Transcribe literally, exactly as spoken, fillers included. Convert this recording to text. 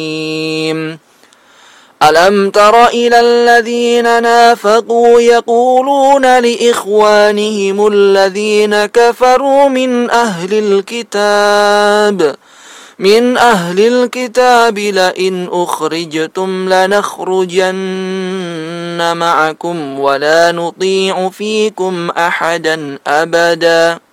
ألم تر إلى الذين نافقوا يقولون لإخوانهم الذين كفروا من أهل الكتاب من أهل الكتاب لئن أخرجتم لنخرجن معكم ولا نطيع فيكم أحدا أبدا